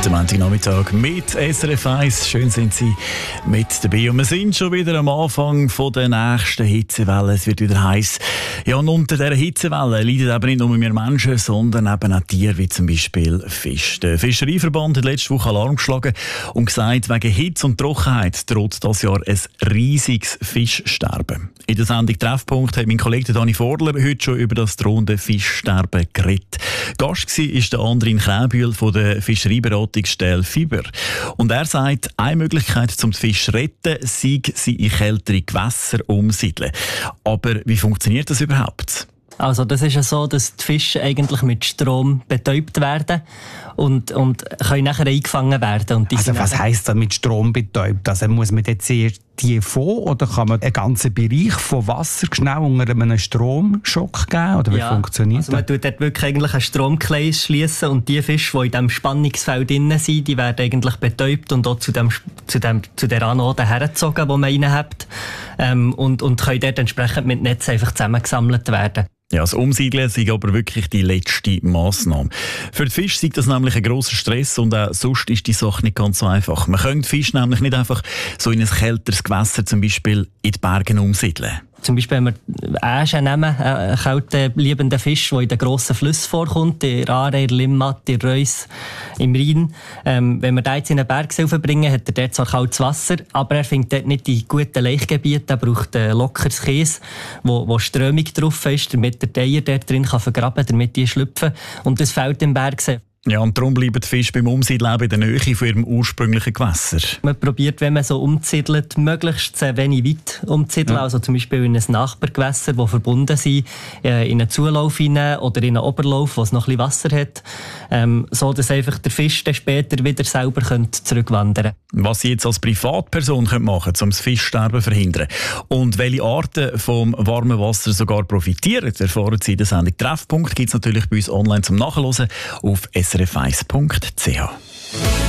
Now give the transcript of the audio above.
Der Montagnachmittag mit SRF 1. Schön sind Sie mit dabei. Und wir sind schon wieder am Anfang von der nächsten Hitzewelle. Es wird wieder heiß. Ja, und unter dieser Hitzewelle leiden aber nicht nur wir Menschen, sondern eben auch Tiere, wie zum Beispiel Fisch. Der Fischereiverband hat letzte Woche Alarm geschlagen und gesagt, wegen Hitze und Trockenheit droht dieses Jahr ein riesiges Fischsterben. In der Sendung «Treffpunkt» hat mein Kollege Dani Vorler heute schon über das drohende Fischsterben geredet. Gast war der Andrin Kräbühl von der Fischereiberatungsstelle Fiber. Und er sagt, eine Möglichkeit, um den Fisch zu retten, sei, sie in kältere Gewässer umsiedeln. Aber wie funktioniert das überhaupt? Also das ist ja so, dass die Fische eigentlich mit Strom betäubt werden und können nachher eingefangen werden. Und also was heisst das mit Strom betäubt? Also muss man jetzt die vor oder kann man einen ganzen Bereich von Wasser schnell unter einem Stromschock geben? Oder wie funktioniert das? Also man tut dort wirklich eigentlich einen Stromkreis schliessen und die Fische, die in diesem Spannungsfeld drin sind, die werden eigentlich betäubt und auch zu der Anode hergezogen, die man reinhat und können dort entsprechend mit Netz einfach zusammengesammelt werden. Ja, das Umsiedeln ist aber wirklich die letzte Massnahme. Für die Fische ist das nämlich ein grosser Stress und auch sonst ist die Sache nicht ganz so einfach. Man könnte Fisch nämlich nicht einfach so in ein kälteres Gewässer, zum Beispiel in die Berge, umsiedeln. Zum Beispiel, wenn wir Äsche nehmen, einen kalten, liebenden Fisch, der in den grossen Flüssen vorkommt, in Aare, in Limmat, in Reuss, im Rhein. Wenn wir den jetzt in einen Berg bringen, hat er dort zwar kaltes Wasser, aber er findet dort nicht die guten Laichgebiete. Er braucht lockeres Käse, wo Strömung drauf ist, damit der Teier dort drin vergraben kann, damit die schlüpfen. Und das fehlt im Berg. Ja, und darum bleiben die Fische beim Umsiedeln in der Nähe von ihrem ursprünglichen Gewässer. Man probiert, wenn man so umsiedelt, möglichst wenig weit umzusiedeln. Ja. Also zum Beispiel in ein Nachbargewässer, das verbunden sind, in einen Zulauf hinein oder in einen Oberlauf, wo es noch ein bisschen Wasser hat, so dass einfach der Fisch dann später wieder selber zurückwandern könnte. Was Sie jetzt als Privatperson machen können, um das Fischsterben zu verhindern und welche Arten vom warmen Wasser sogar profitieren, erfahren Sie in der Sendung «Treffpunkt». Gibt es natürlich bei uns online zum Nachhören auf srf1.ch.